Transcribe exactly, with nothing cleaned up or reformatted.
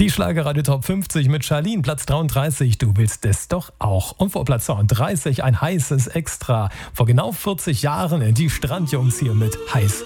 Die Schlagerradio Top fünfzig mit Charlene, Platz dreiunddreißig, du willst es doch auch. Und vor Platz zweiunddreißig ein heißes Extra. Vor genau vierzig Jahren die Strandjungs hier mit Heiß